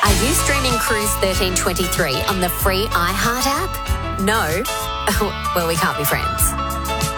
Are you streaming Cruise 1323 on the free iHeart app? No? Well, we can't be friends.